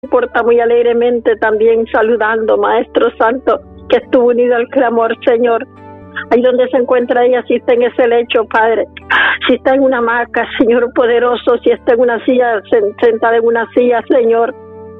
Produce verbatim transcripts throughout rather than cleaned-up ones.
porta muy alegremente también saludando, Maestro Santo, que estuvo unido al clamor, Señor. Ahí donde se encuentra ella, si está en ese lecho, Padre, si está en una hamaca, Señor poderoso, si está en una silla, sentada en una silla, Señor,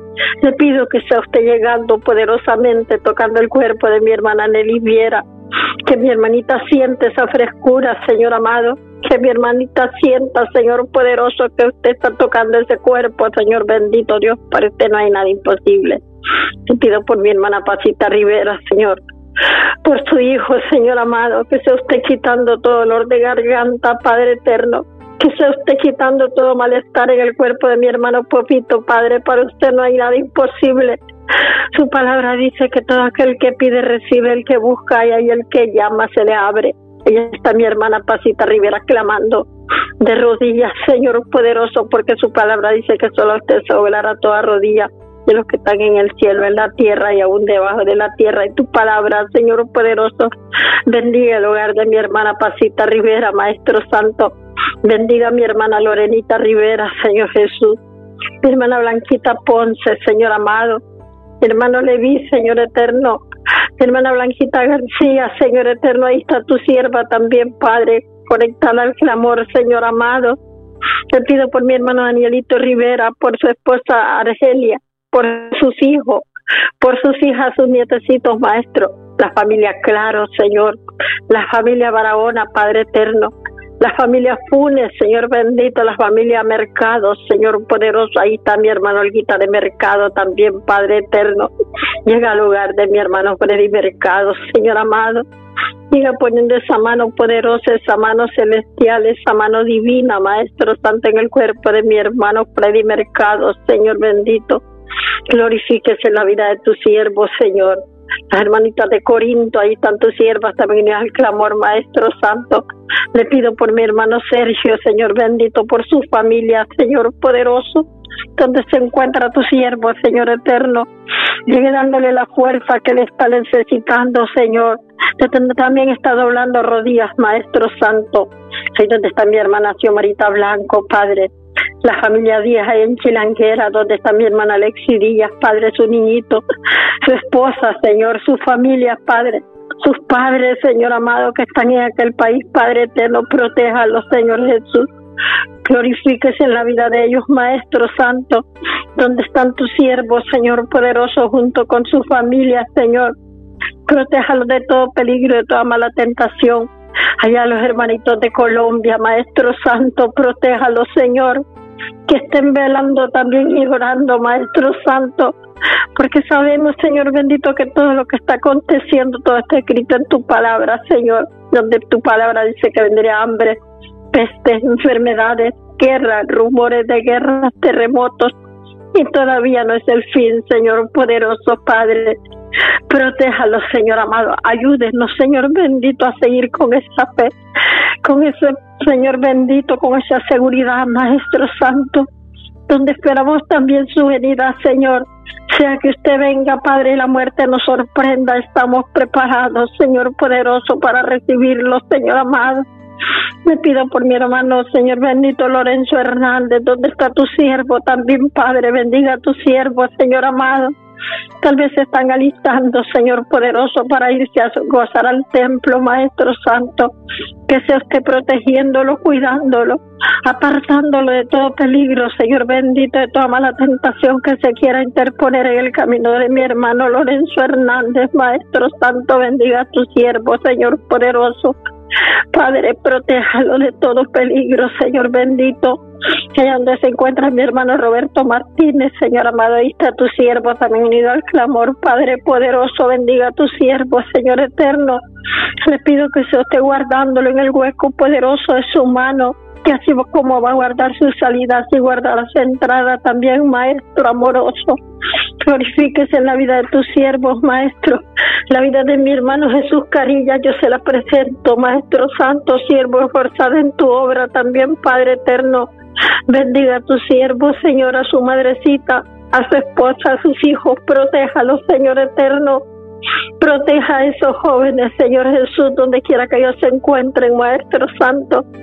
le pido que sea usted llegando poderosamente, tocando el cuerpo de mi hermana Nelly Viera, que mi hermanita siente esa frescura, Señor amado, que mi hermanita sienta, Señor poderoso, que usted está tocando ese cuerpo, Señor bendito Dios, para usted no hay nada imposible. Te pido por mi hermana Pasita Rivera, Señor, por su hijo, Señor amado, que sea usted quitando todo dolor de garganta, Padre eterno, que sea usted quitando todo malestar en el cuerpo de mi hermano Popito, Padre, para usted no hay nada imposible. Su palabra dice que todo aquel que pide recibe, el que busca y el que llama se le abre. Ella está mi hermana Pasita Rivera clamando de rodillas, Señor poderoso, porque su palabra dice que solo usted se doblará toda rodilla de los que están en el cielo, en la tierra y aún debajo de la tierra. Y tu palabra, Señor poderoso, bendiga el hogar de mi hermana Pasita Rivera, Maestro Santo. Bendiga a mi hermana Lorenita Rivera, Señor Jesús. Mi hermana Blanquita Ponce, Señor amado. Mi hermano Leví, Señor eterno. Mi hermana Blanquita García, Señor eterno. Ahí está tu sierva también, Padre, conectada al clamor, Señor amado. Te pido por mi hermano Danielito Rivera, por su esposa Argelia, por sus hijos, por sus hijas, sus nietecitos, Maestro. La familia Claro, Señor. La familia Barahona, Padre eterno. La familia Funes, Señor bendito, la familia Mercado, Señor poderoso, ahí está mi hermano Olguita de Mercado también, Padre eterno. Llega al hogar de mi hermano Freddy Mercado, Señor amado. Llega poniendo esa mano poderosa, esa mano celestial, esa mano divina, Maestro Santo, en el cuerpo de mi hermano Freddy Mercado, Señor bendito. Glorifíquese en la vida de tu siervo, Señor. Las hermanitas de Corinto, ahí están tus siervas también al clamor, Maestro Santo. Le pido por mi hermano Sergio, Señor bendito, por su familia, Señor poderoso, donde se encuentra tu siervo, Señor eterno. Llegue dándole la fuerza que le está necesitando, Señor. También está doblando rodillas, Maestro Santo. Ahí donde está mi hermana Xiomarita Blanco, Padre. La familia Díaz ahí en Chilanguera, donde está mi hermana Alexi Díaz, Padre, su niñito, su esposa, Señor, su familia, Padre, sus padres, Señor amado, que están en aquel país, Padre eterno, protéjalos, Señor Jesús. Glorifíquese en la vida de ellos, Maestro Santo, donde están tus siervos, Señor poderoso, junto con su familia, Señor. Protéjalos de todo peligro, de toda mala tentación. Allá los hermanitos de Colombia, Maestro Santo, protéjalos, Señor. Que estén velando también y orando, Maestro Santo, porque sabemos, Señor bendito, que todo lo que está aconteciendo, todo está escrito en tu palabra, Señor, donde tu palabra dice que vendría hambre, pestes, enfermedades, guerra, rumores de guerra, terremotos, y todavía no es el fin, Señor poderoso, Padre. Protéjalos, Señor amado, ayúdenos, Señor bendito, a seguir con esa fe, con ese, Señor bendito, con esa seguridad, Maestro Santo, donde esperamos también su venida, Señor. Sea que usted venga, Padre, y la muerte nos sorprenda, estamos preparados, Señor poderoso, para recibirlo, Señor amado. Me pido por mi hermano, Señor bendito, Lorenzo Hernández, donde está tu siervo también, Padre, bendiga a tu siervo, Señor amado. Tal vez se están alistando, Señor poderoso, para irse a gozar al templo, Maestro Santo. Que sea usted protegiéndolo, cuidándolo, apartándolo de todo peligro, Señor bendito, de toda mala tentación que se quiera interponer en el camino de mi hermano Lorenzo Hernández. Maestro Santo, bendiga a tu siervo, Señor poderoso. Padre, protéjalo de todo peligro, Señor bendito. Allá donde se encuentra mi hermano Roberto Martínez, Señor amado, ahí está tu siervo también unido al clamor. Padre poderoso, bendiga a tu siervo, Señor eterno. Le pido que se esté guardándolo en el hueco poderoso de su mano, que así como va a guardar su salida, así guardará su entrada también, Maestro amoroso. Glorifíquese en la vida de tus siervos, Maestro. La vida de mi hermano Jesús Carilla, yo se la presento, Maestro Santo, siervo esforzado en tu obra también, Padre eterno. Bendiga a tu siervo, Señor, a su madrecita, a su esposa, a sus hijos. Protéjalos, Señor eterno. Proteja a esos jóvenes, Señor Jesús, donde quiera que ellos se encuentren, Maestro Santo.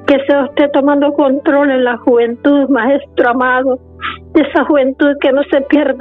que sea usted tomando control en la juventud, Maestro amado, de esa juventud que no se pierda